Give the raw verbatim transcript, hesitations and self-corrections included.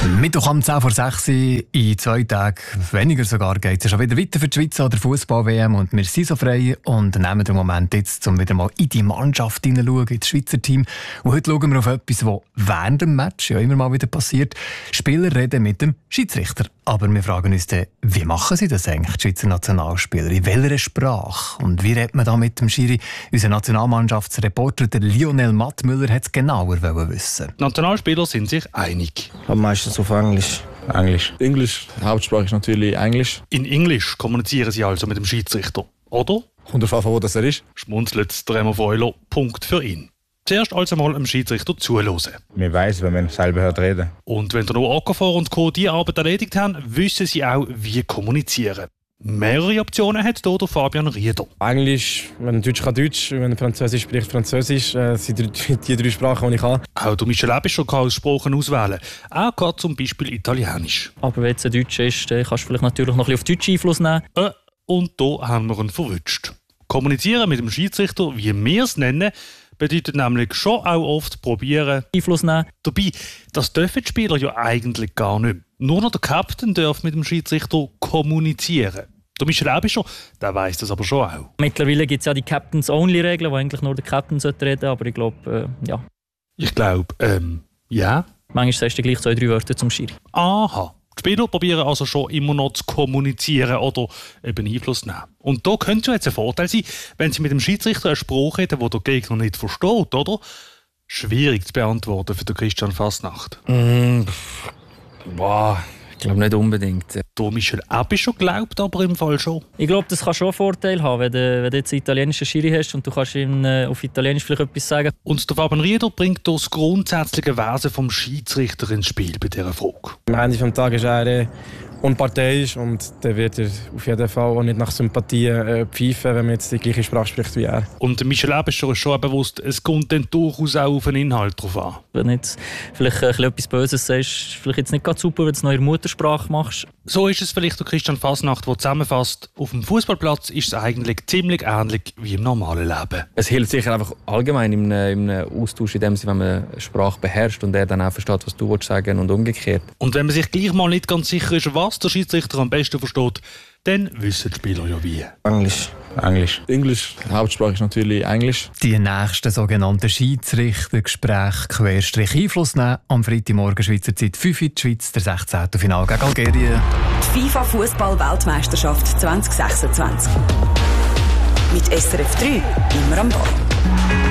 Mittwoch um zehn vor sechs in zwei Tagen, weniger sogar, geht es schon wieder weiter für die Schweiz an der Fußball-W M und wir sind so frei und nehmen den Moment jetzt, um wieder mal in die Mannschaft hineinzuschauen, in das Schweizer Team. Und heute schauen wir auf etwas, was während dem Match ja immer mal wieder passiert. Spieler reden mit dem Schiedsrichter. Aber wir fragen uns dann, wie machen sie das eigentlich, die Schweizer Nationalspieler? In welcher Sprache? Und wie redet man da mit dem Schiri? Unser Nationalmannschaftsreporter der Lionel Mattmüller hat es genauer wissen. Die Nationalspieler sind sich einig. Aber meistens auf Englisch. Englisch. Englisch. Hauptsprache ist natürlich Englisch. In Englisch kommunizieren sie also mit dem Schiedsrichter, oder? Kommt darauf an, wo das er ist. Schmunzelt der Remo Freuler, Punkt für ihn. Zuerst also mal dem Schiedsrichter zuhören. Wir weiss, wenn man selber hört reden. Und wenn der noch Okafor und Co. diese Arbeit erledigt haben, wissen sie auch, wie kommunizieren. Mehrere Optionen hat hier der Fabian Rieder. Englisch, wenn man Deutsch kann Deutsch, wenn man Französisch spricht Französisch. Das sind die drei Sprachen, die ich kann. Auch der Michel Ebischer kann als Sprachen auswählen. Er kann zum Beispiel Italienisch. Aber wenn es ein Deutsch ist, dann kannst du vielleicht natürlich noch ein bisschen auf Deutsch Einfluss nehmen. Äh, und da haben wir ihn verwünscht. Kommunizieren mit dem Schiedsrichter, wie wir es nennen, bedeutet nämlich schon auch oft probieren, Einfluss nehmen. Dabei, das dürfen die Spieler ja eigentlich gar nicht. Nur noch der Captain darf mit dem Schiedsrichter kommunizieren. Der Michel Ebischer, der weiss das aber schon auch. Mittlerweile gibt es ja die Captains-Only-Regeln, wo eigentlich nur der Captain reden sollte, aber ich glaube, äh, ja. Ich glaube, ähm, ja. Manchmal sagst du gleich zwei, drei Wörter zum Schiri. Aha. Die Spieler probieren also schon immer noch zu kommunizieren oder eben Einfluss nehmen. Und da könnte es jetzt ein Vorteil sein, wenn sie mit dem Schiedsrichter einen Spruch hätten, den der Gegner nicht versteht, oder? Schwierig zu beantworten für den Christian Fasnacht. Mm, boah, ich glaube nicht unbedingt. Der Michel Ebischer glaubt aber im Fall schon. Ich glaube, das kann schon einen Vorteil haben, wenn du, wenn du jetzt einen italienischen Schiri hast und du kannst ihm äh, auf Italienisch vielleicht etwas sagen. Und der Fabian Rieder bringt das grundsätzliche Wesen vom Schiedsrichter ins Spiel bei dieser Frage. Am Ende des Tages ist er äh, unparteiisch und dann wird er auf jeden Fall auch nicht nach Sympathie äh, pfeifen, wenn man jetzt die gleiche Sprache spricht wie er. Und Michel Ebischer ist schon bewusst, es kommt dann durchaus auch auf den Inhalt drauf an. Wenn du jetzt vielleicht äh, etwas Böses sagst, vielleicht jetzt nicht ganz super, wenn du es noch in der Muttersprache machst. So ist es vielleicht der Christian Fasnacht, der zusammenfasst, auf dem Fußballplatz ist es eigentlich ziemlich ähnlich wie im normalen Leben. Es hilft sicher einfach allgemein im, im Austausch, in dem Sinne, wenn man eine Sprache beherrscht und er dann auch versteht, was du sagen willst und umgekehrt. Und wenn man sich gleich mal nicht ganz sicher ist, was der Schiedsrichter am besten versteht, dann wissen die Spieler ja wie. Englisch. Englisch. Englisch. Hauptsprache ist natürlich Englisch. Die nächsten sogenannten Schiedsrichtergespräche Querstrich Einfluss nehmen. Am Freitagmorgen Schweizer Zeit fünf Uhr, die Schweiz, der sechzehnte Finale gegen Algerien. Die FIFA-Fußball-Weltmeisterschaft zwanzig sechsundzwanzig. Mit S R F drei immer am Ball.